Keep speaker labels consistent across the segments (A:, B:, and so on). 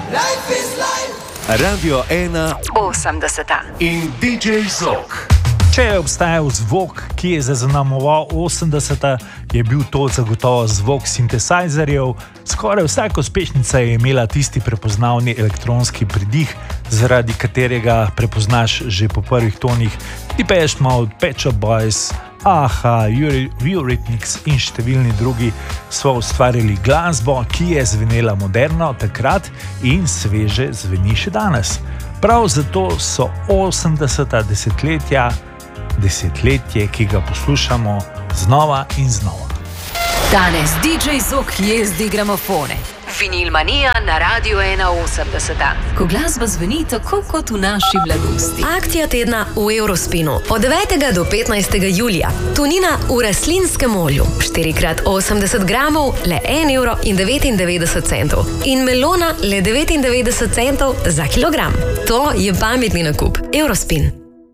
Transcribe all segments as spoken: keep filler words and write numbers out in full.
A: Radio ena
B: osemdeseta
A: in D J Zok.
C: Če je obstajal zvok, ki je zaznamoval osemdeseta, je bil to zagotovo zvok sintesajzerjev. Skoraj vsaka uspešnica je imela tisti prepoznavni elektronski pridih, zaradi katerega prepoznaš že po prvih tonih. Depeche Mode, Pet Shop Boys, Aha, Eurythmics in številni drugi so ustvarili glasbo, ki je zvenela moderno takrat in sveže zveni še danes. Prav zato so osemdeseta desetletja desetletje, ki ga poslušamo znova in znova.
B: Danes D J Zok jezdi gramofone. Vinilmanija na Radio ena osemdeseta. Ko glasba zveni tako kot v naši mladosti.
D: Akcija tedna v Eurospinu. Od devetega do petnajstega julija. Tunina v rastlinskem olju. štiri krat osemdeset gramov, le en evro in devetindevetdeset centov. In melona le devetindevetdeset centov za kilogram. To je pametni nakup. Eurospin.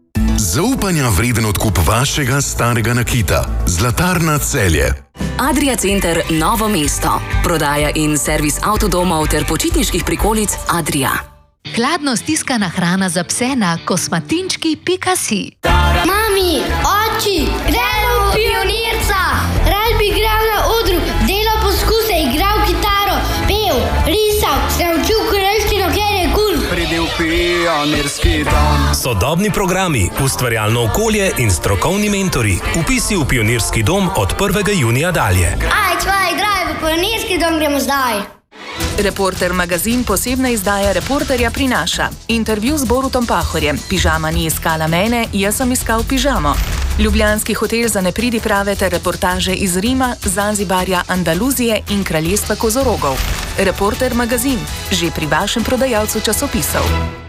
E: Zaupanja vreden odkup vašega starega nakita. Zlatarna Celje.
F: Adria Center Novo mesto. Prodaja in servis avtodomov ter počitniških prikolic Adria.
G: Hladno stiskana hrana za pse na kosmatinčki pika si.
H: Mami, oči, gremo v pionirca. Rad bi igral na odru, delal poskuse, igral kitaro, pel, risal, se učil korejščino, ker je kul.
I: Pridil pionirski dom.
J: Sodobni programi, ustvarjalno okolje in strokovni mentori. Vpisi v pionirski dom od prvega junija dalje.
H: Aj, čvaj, draj, v pionirski dom gremo zdaj.
F: Reporter magazin posebna izdaja Reporterja prinaša. Intervju z Borutom Pahorjem. Pižama ni iskala mene, jaz sem iskal pižamo. Ljubljanski hotel za nepridiprave ter reportaže iz Rima, Zanzibarja, Andaluzije in kraljestva kozorogov. Reporter magazin, že pri vašem prodajalcu časopisov.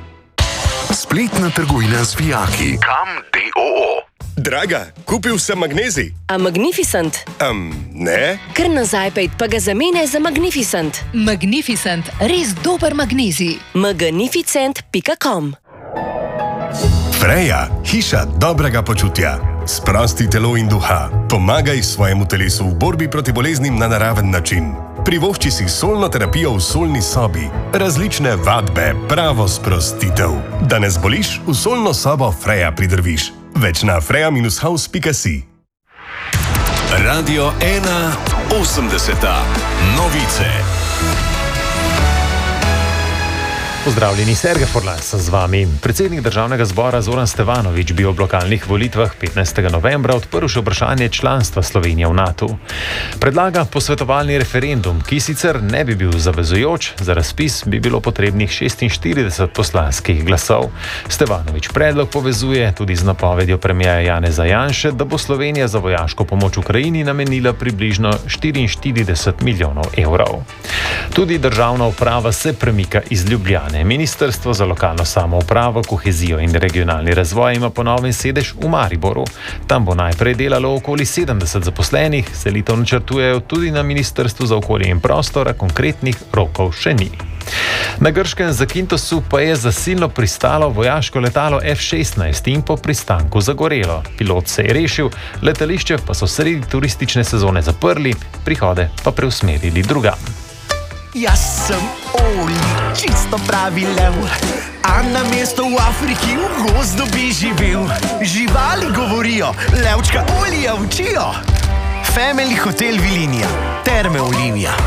E: Spletna trgovina z vijaki. Kam D O O.
K: Draga, kupil sem magnezij.
L: A Magnificent?
K: Um, ne.
L: Kar nazaj pejt pa ga zamene za Magnificent.
G: Magnificent, res dober magnezij.
L: magnificent pika com.
K: Freja, hiša dobrega počutja. Sprosti telo in duha. Pomagaj svojemu telesu v borbi proti boleznim na naraven način. Privošči si solno terapijo v solni sobi. Različne vadbe, pravo sprostitev. Da ne zboliš, v solno sobo Freja pridrviš. Več na freja dash house pika si.
A: Radio ena osemdeseta. Novice.
M: Pozdravljeni, Sergej Forlas z vami. Predsednik državnega zbora Zoran Stevanović bi ob lokalnih volitvah petnajstega novembra odprl še vprašanje članstva Slovenije v natu. Predlaga posvetovalni referendum, ki sicer ne bi bil zavezujoč, za razpis bi bilo potrebnih šestinštirideset poslanskih glasov. Stevanović predlog povezuje tudi z napovedjo premierja Janeza Janše, da bo Slovenija za vojaško pomoč Ukrajini namenila približno štiriinštirideset milijonov evrov. Tudi državna uprava se premika iz Ljubljane. Ministrstvo za lokalno samoupravo, kohezijo in regionalni razvoj ima ponoven sedež v Mariboru. Tam bo najprej delalo okoli sedemdeset zaposlenih, selitev načrtujejo tudi na Ministrstvu za okolje in prostor, a konkretnih rokov še ni. Na grškem Zakintosu pa je zasilno pristalo vojaško letalo F šestnajst in po pristanku zagorelo. Pilot se je rešil, letališče pa so sredi turistične sezone zaprli, prihode pa preusmerili drugam.
N: Jaz sem Oli, čisto pravi lev, a na mesto v Afriki v gozdu bi živel. Živali govorijo, levčka Olija učijo. Family Hotel Vilinija, Terme Olimija.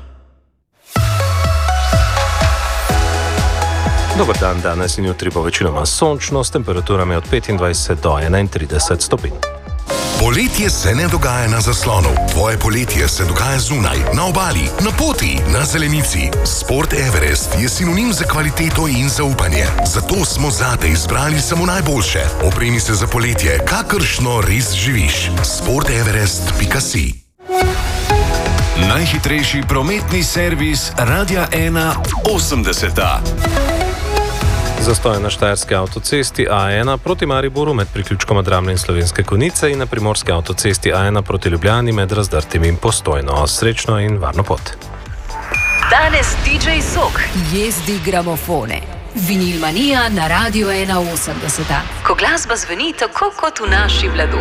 O: Dober dan, danes in jutri bo večinoma sončno, s temperaturami od petindvajset do enaintrideset stopinj.
E: Poletje se ne dogaja na zaslonu. Tvoje poletje se dogaja zunaj, na obali, na poti, na zelenici. Sport Everest je sinonim za kvaliteto in zaupanje. Zato smo zate izbrali samo najboljše. Opremi se za poletje, kakršno res živiš. sport everest pika si.
A: Najhitrejši prometni servis Radia ena osemdeseta.
O: Zastoj na štajerski avtocesti A ena proti Mariboru med priključkoma Dramlje in Slovenske Konjice in na primorski avtocesti A ena proti Ljubljani med Razdrtim in Postojno. Srečno in varno pot.
B: Danes D J Zok jezdi gramofone. Vinilmanija na Radio ena osemdeseta. Ko glasba zveni tako kot v naši mladosti.